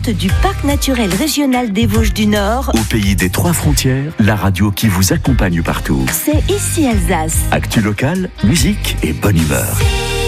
portes du Parc naturel régional des Vosges du Nord. Au pays des 3 frontières, la radio qui vous accompagne partout. C'est ici Alsace. Actu locale, musique et bonne humeur.